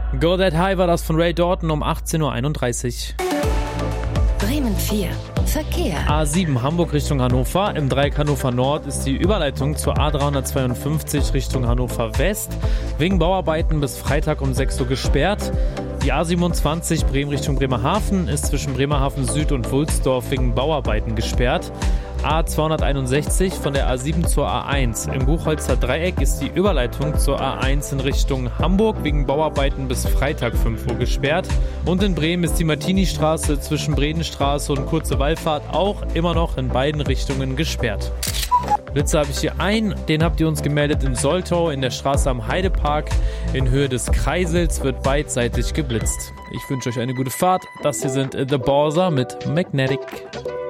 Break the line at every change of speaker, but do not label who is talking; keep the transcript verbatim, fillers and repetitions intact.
Go That High war das von Ray Dalton um achtzehn Uhr einunddreißig.
Bremen vier. Verkehr.
A sieben Hamburg Richtung Hannover. Im Dreieck Hannover Nord ist die Überleitung zur A dreihundertzweiundfünfzig Richtung Hannover West wegen Bauarbeiten bis Freitag um sechs Uhr gesperrt. Die A siebenundzwanzig Bremen Richtung Bremerhaven ist zwischen Bremerhaven Süd und Wulsdorf wegen Bauarbeiten gesperrt. A zweihunderteinundsechzig von der A sieben zur A eins. Im Buchholzer Dreieck ist die Überleitung zur A eins in Richtung Hamburg wegen Bauarbeiten bis Freitag fünf Uhr gesperrt. Und in Bremen ist die Martini-Straße zwischen Bredenstraße und Kurze Wallfahrt auch immer noch in beiden Richtungen gesperrt. Blitzer habe ich hier ein, den habt ihr uns gemeldet in Soltau in der Straße am Heidepark. In Höhe des Kreisels wird beidseitig geblitzt. Ich wünsche euch eine gute Fahrt. Das hier sind The Borsa mit Magnetic.